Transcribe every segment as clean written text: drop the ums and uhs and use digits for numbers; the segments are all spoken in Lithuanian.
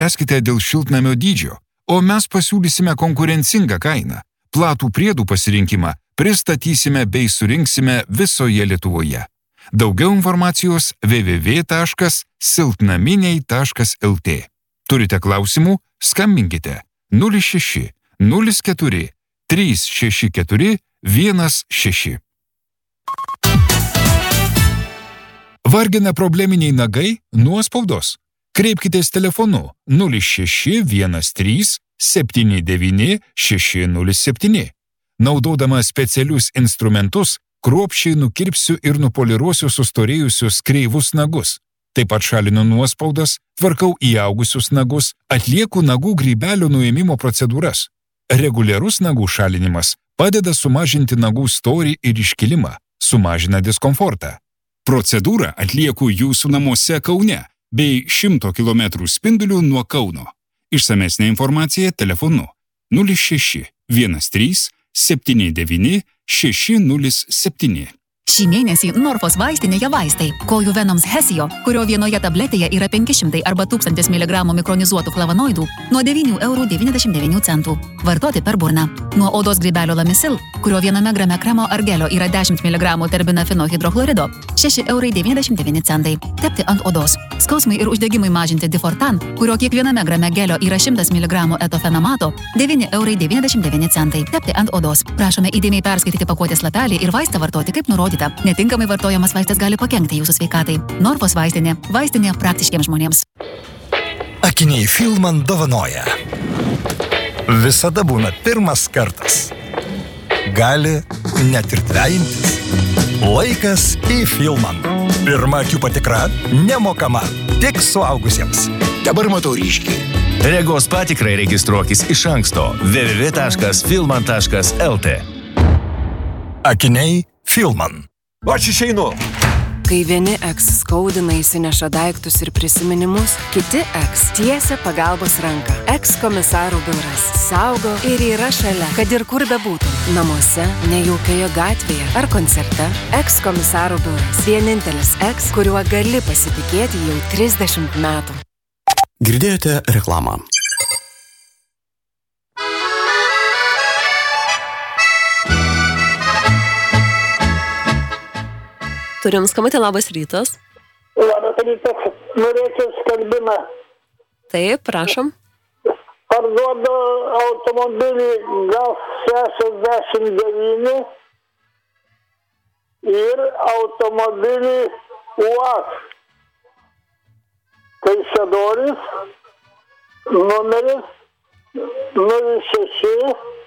Eskite dėl šiltnamio dydžio, o mes pasiūlysime konkurencingą kainą. Platų priedų pasirinkimą pristatysime bei surinksime visoje Lietuvoje. Daugiau informacijos www.siltnaminiai.lt. Turite klausimų? Skambinkite 06 04 364 16. Vargina probleminiai nagai? Nuospaudos? Kreipkitės telefonu 06 13 79 607. Naudodama specialius instrumentus, kruopščiai nukirpsiu ir nupoliruosiu sustorėjusius kreivus nagus. Taip pat šalinu nuospaudas, tvarkau įaugusius nagus, atlieku nagų grybelio nuėmimo procedūras. Reguliarus nagų šalinimas padeda sumažinti nagų storį ir iškilimą, sumažina diskomfortą. Procedūrą atlieku jūsų namuose Kaune bei 100 km spinduliu nuo Kauno. Išsamesnė informacija telefonu 06 13 79 607. Šį mėnesį Norfos vaistinėje vaistai. Kojų venoms Hesio, kurio vienoje tabletėje yra 500 arba 1000 mg mikronizuotų flavonoidų, nuo 9,99 €. Vartoti per burną. Nuo odos grybelio Lamisil, kurio viename grame kremo ar gelio yra 10 mg terbinafino hidrochlorido, 6,99 €. Tepti ant odos. Skausmai ir uždegimai mažinti Difortan, kurio kiekviename grame gelio yra 100 mg etofenamato, 9,99 €. Tepti ant odos. Prašome įdėmiai perskaityti pakuotės lapelį ir vaistą vartoti kaip nurodyta. Netinkamai vartojamas vaistas gali pakenkti jūsų sveikatai. Norfos vaistinė. Vaistinė praktiškiems žmonėms. Akiniai Filman dovanoja. Visada būna pirmas kartas. Gali net ir dvejintis. Laikas į Filman. Pirma akių patikra nemokama. Tik suaugusiems. Dabar matau ryškiai. Regos patikrai registruokis iš anksto www.filman.lt. Akiniai Filman. Aš išeinu. Kai vieni eks skaudina įsineša daiktus ir prisiminimus, kiti eks tiesia pagalbos ranką. Eks komisarų biuras saugo ir yra šalia, kad ir kur bebūtum. Namuose, nejaukioje gatvėje ar koncerte. Eks komisarų biuras. Vienintelis eks, kuriuo gali pasitikėti jau 30 metų. Girdėjote reklamą. Turim skambutį, labas rytas. Labas rytas, norėčiau skelbimą. Taip, prašom. Parduodu automobilį GAZ 69 ir automobilį UAZ. Kaišiadorys, numeris 06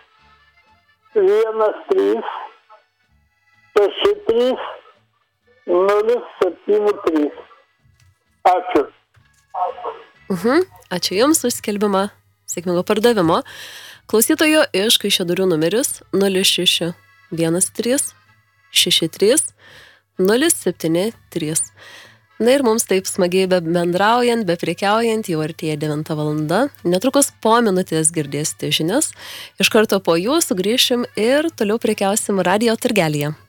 13 63 073. Ačiū. Ačiū Jums už skelbimą. Sėkmingo pardavimo. Klausytojo iš Kaišiadorių numeris 06 13 63 073. Na ir mums taip smagiai bendraujant, prekiaujant, jau artėja 9 valanda. Netrukus po minutės girdėsite žinias. Iš karto po jų sugrįšim ir toliau prekiausim radijo turgelyje.